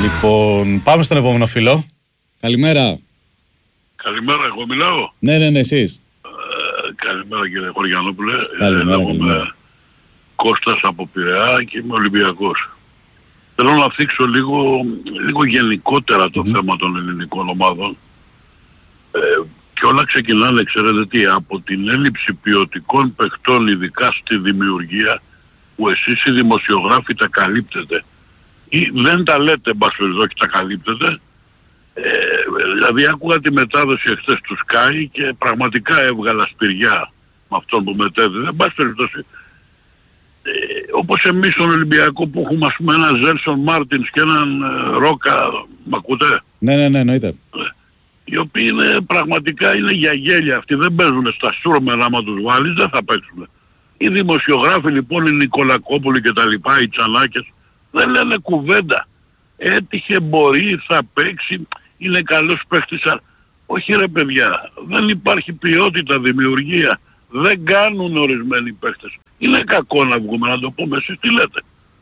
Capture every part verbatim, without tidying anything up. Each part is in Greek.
Λοιπόν, πάμε στον επόμενο φίλο. Καλημέρα. Καλημέρα, εγώ μιλάω. Ναι, ναι, ναι, εσείς. Ε, καλημέρα κύριε Χωριανόπουλε. Καλημέρα, ε, καλημέρα. Κώστας από Πειραιά και είμαι Ολυμπιακός. Θέλω να θίξω λίγο, λίγο γενικότερα το mm-hmm. θέμα των ελληνικών ομάδων. Ε, και όλα ξεκινάνε, ξέρετε τι, από την έλλειψη ποιοτικών παιχτών, ειδικά στη δημιουργία, που εσείς οι δημοσιογράφοι τα καλύπτετε. Ή δεν τα λέτε, εν πάση περιπτώσει, τα καλύπτετε. Ε, δηλαδή άκουγα τη μετάδοση εχθές του Sky και πραγματικά έβγαλα σπηριά με αυτόν που μετέδιδε. Εν πάση περιπτώσει, ε, όπως εμείς στον Ολυμπιακό που έχουμε ας πούμε έναν Ζέλσον Μάρτινς και έναν ε, Ρόκα, μ' ακούτε? Ναι, ναι, ναι, εννοείται. Ε, οι οποίοι είναι, πραγματικά είναι για γέλια αυτοί, δεν παίζουν στα σούρμενα, άμα τους βάλεις δεν θα παίξουν. Οι δημοσιογράφοι λοιπόν, οι Νικολακόπουλοι και τα λοιπά, οι Τσανάκες, δεν λένε κουβέντα. Έτυχε, μπορεί, θα παίξει, είναι καλός παίχτης. Όχι ρε παιδιά, δεν υπάρχει ποιότητα, δημιουργία. Δεν κάνουν ορισμένοι παίχτες. Είναι κακό να βγούμε να το πούμε, εσείς τι λέτε?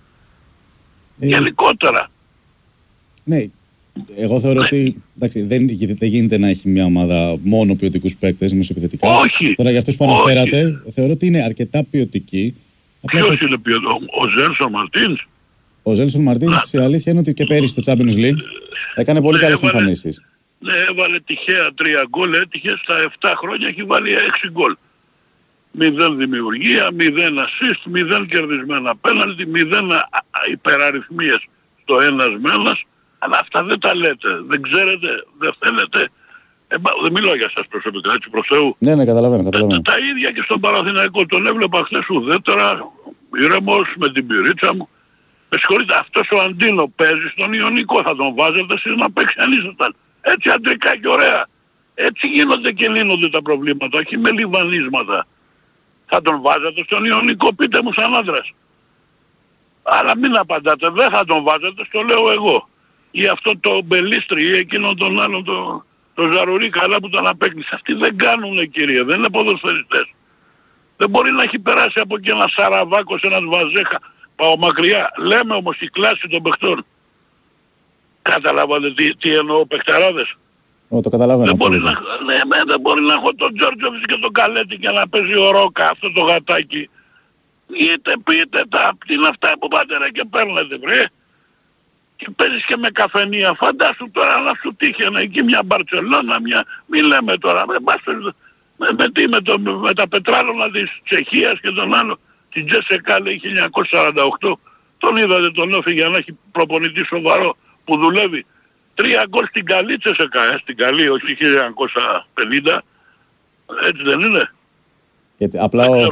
Ε, Γενικότερα. Ναι, εγώ θεωρώ ναι. ότι εντάξει, δεν, δεν γίνεται να έχει μια ομάδα μόνο ποιοτικούς παίκτες, μεσοεπιθετικά. Όχι. Τώρα για αυτούς που αναφέρατε, θεωρώ ότι είναι αρκετά ποιοτικοί. Ποιος το... είναι ποιοτικός? Ο Ζέλσον Μαρτίνς. Ο Ζέλσον Μαρτίνς, η αλήθεια είναι ότι και πέρυσι στο Champions League έκανε πολύ ναι, καλές εμφανίσεις. Ναι, έβαλε τυχαία τρία γκολ, έτυχε στα επτά χρόνια έχει βάλει έξι γκολ. Μηδέν δημιουργία, μηδέν assist, μηδέν κερδισμένα πέναλτι, μηδέν υπεραριθμίες στο ένας με ένας. Αλλά αυτά δεν τα λέτε, δεν ξέρετε, δεν θέλετε. Ε, δεν μιλάω για σας προσωπικά, έτσι προς Θεού. Ναι, ναι, καταλαβαίνω, καταλαβαίνω. Ε, τα ίδια και στον Παναθηναϊκό, τον έβλεπα χθες ουδέτερα, ήρεμος με την πυρίτσα μου. Με συγχωρείτε, αυτός ο Αντίνο παίζει στον Ιωνικό, θα τον βάζετε εσείς να παίξει αν ήσασταν έτσι αντρικά και ωραία. Έτσι γίνονται και λύνονται τα προβλήματα, όχι με λιβανίσματα. Θα τον βάζετε στον Ιωνικό, πείτε μου σαν άντρας. Αλλά μην απαντάτε, δεν θα τον βάζετε, στο λέω εγώ. Ή αυτό το Μπελίστρι ή εκείνον τον άλλον το, το Ζαρουρί καλά που τον απέκτησε. Αυτοί δεν κάνουνε κύριε, δεν είναι ποδοσφαιριστές. Δεν μπορεί να έχει περάσει από εκεί ένα Σαραβάκος, ένας Βαζέχα. Πάω μακριά. Λέμε όμως η κλάση των παιχτών. Καταλάβατε τι, τι εννοώ παιχταράδες? Ω, το καταλαβαίνω. Δεν μπορεί, να, ναι, δεν μπορεί να έχω τον Τζόρτζοβιτς και τον Καλέτη και να παίζει ο Ρόκα αυτό το γατάκι. Είτε πείτε τα, τι είναι αυτά που πάτε ρε και παίρνετε βρε. Και παίζεις και με καφενεία. Φαντάσου τώρα να σου τύχαινε εκεί μια Μπαρτσελώνα, μια... Μη λέμε τώρα. Με, με, με, τι, με, το, με τα πετράλωνα της Τσεχίας και τον άλλο. Την Τζέσεκα λέει χίλια εννιακόσια σαράντα οκτώ. Τον είδατε τον όφη για να έχει προπονητή σοβαρό που δουλεύει. Τρία γκολ στην καλή Τζέσεκα, ε, στην καλή, όχι χίλια εννιακόσια πενήντα. Έτσι δεν είναι? Γιατί, απλά ο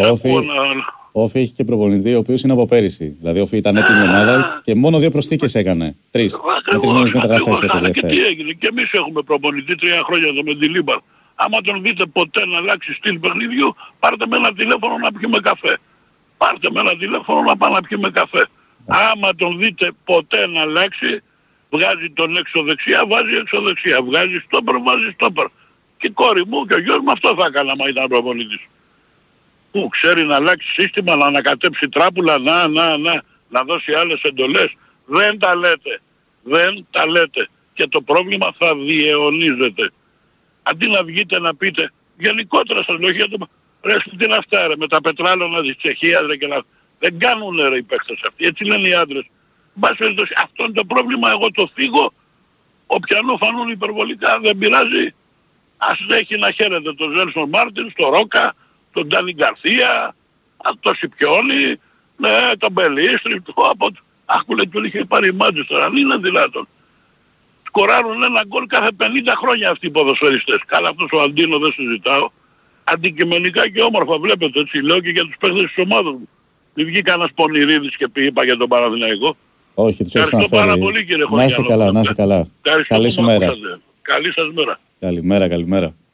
Όφη έχει και προπονητή ο οποίος είναι από πέρυσι. Δηλαδή ο Όφη ήταν έτοιμη ομάδα και μόνο δύο προσθήκες έκανε. Τρεις. Με τρεις νέες μεταγραφές έπαιζε χθες. Και τι έγινε? Και εμείς έχουμε προπονητή τρία χρόνια εδώ με τη Λίμπαρ. Άμα τον δείτε ποτέ να αλλάξει στυλ παιχνιδιού, πάρτε με ένα τηλέφωνο να πιούμε καφέ. Πάρτε με ένα τηλέφωνο να πάμε να πιούμε καφέ. Άμα τον δείτε ποτέ να αλλάξει, βγάζει τον έξω δεξιά, βάζει έξω δεξιά. Βγάζει στόπερ, βάζει στόπερ. Και η κόρη μου και ο γιος μου αυτό θα έκανα άμα ήταν προπονητής. Που ξέρει να αλλάξει σύστημα, να ανακατέψει τράπουλα, να, να, να, να δώσει άλλες εντολές. Δεν τα λέτε. Δεν τα λέτε. Και το πρόβλημα θα διαιωνίζεται. Αντί να βγείτε να πείτε, γενικότερα σας λέω για το... Ρε, τι είναι αυτά ρε, με τα πετράλωνα της Τσεχίας ρε και να... Δεν κάνουνε ρε οι παίκτες αυτοί, έτσι λένε οι άντρες. Αυτό είναι το πρόβλημα, εγώ το φύγω, όποιανού φανούν υπερβολικά δεν πειράζει. Ας έχει να χαίρεται τον Ζέλσον Μάρτινς, τον Ρόκα, τον Ντάνι Γκαρθία, το Σιπιόνι, ναι, τον Μπελίστρι, το από... Αχ που λέει του είχε πάρει Μάντζεστερ, αν είναι δυνατόν. Σκοράρουν ένα γκολ κάθε πενήντα χρόνια αυτοί οι ποδοσφαιριστές. Καλά αυτός ο Αντίνο δεν συζητάω. Αντικειμενικά και όμορφα βλέπετε, έτσι λέω και για τους παίχτες της ομάδας μου. Μην βγει κανένας Πονηρίδης και πει, είπα για τον Παναθηναϊκό. Όχι, τους έχεις αναφέρει. Πάρα πολύ κύριε Χωριανό. Να είσαι καλά, να είσαι καλά. Καλή σου μέρα. Καλή σας μέρα. Καλημέρα, καλημέρα.